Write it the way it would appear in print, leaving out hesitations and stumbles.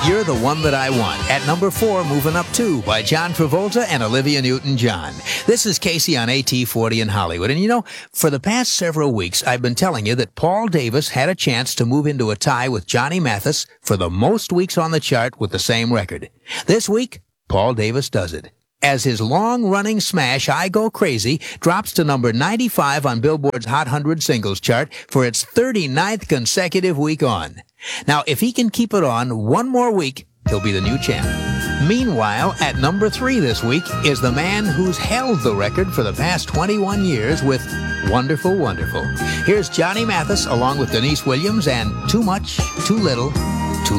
You're the One That I Want. At number 4, Moving Up 2 by John Travolta and Olivia Newton-John. This is Casey on AT40 in Hollywood. And you know, for the past several weeks, I've been telling you that Paul Davis had a chance to move into a tie with Johnny Mathis for the most weeks on the chart with the same record. This week, Paul Davis does it, as his long-running smash, I Go Crazy, drops to number 95 on Billboard's Hot 100 Singles Chart for its 39th consecutive week on. Now, if he can keep it on one more week, he'll be the new champ. Meanwhile, at number 3 this week is the man who's held the record for the past 21 years with Wonderful, Wonderful. Here's Johnny Mathis along with Denise Williams and Too Much, Too Little,